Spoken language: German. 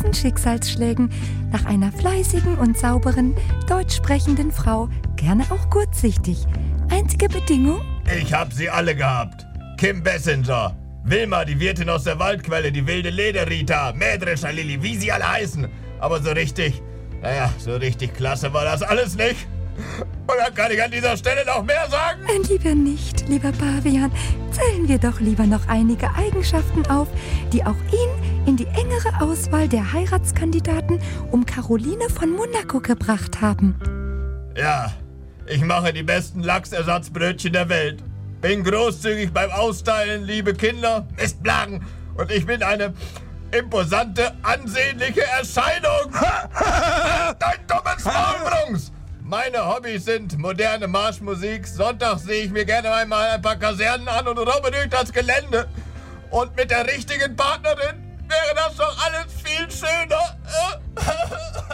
großen Schicksalsschlägen nach einer fleißigen und sauberen, deutsch sprechenden Frau, gerne auch kurzsichtig. Einzige Bedingung? Ich hab sie alle gehabt. Kim Bessinger, Wilma, die Wirtin aus der Waldquelle, die wilde Lederrita, Mähdrescher Lilly, wie sie alle heißen. Aber so richtig klasse war das alles nicht. Und dann kann ich an dieser Stelle noch mehr sagen. Lieber nicht, lieber Pavian. Zählen wir doch lieber noch einige Eigenschaften auf, die auch ihn in die engere Auswahl der Heiratskandidaten um Caroline von Monaco gebracht haben. Ja, ich mache die besten Lachsersatzbrötchen der Welt. Bin großzügig beim Austeilen, liebe Kinder, Mistplagen. Und ich bin eine imposante, ansehnliche Erscheinung. Dein dummes Maulbrungs! Meine Hobbys sind moderne Marschmusik. Sonntags sehe ich mir gerne einmal ein paar Kasernen an und robbe durch das Gelände. Und mit der richtigen Partnerin wäre das doch alles viel schöner.